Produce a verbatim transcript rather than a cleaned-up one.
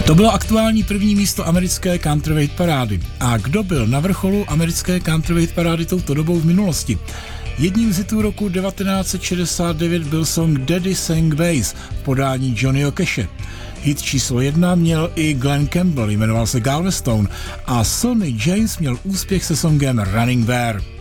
To bylo aktuální první místo americké country hit parády. A kdo byl na vrcholu americké country hit parády touto dobou v minulosti? Jedním z hitů roku devatenáct set šedesát devět byl song Daddy Sang Bass v podání Johnnyho Cashe. Hit číslo jedna měl i Glenn Campbell, jmenoval se Galveston, a Sonny James měl úspěch se songem Running Bear.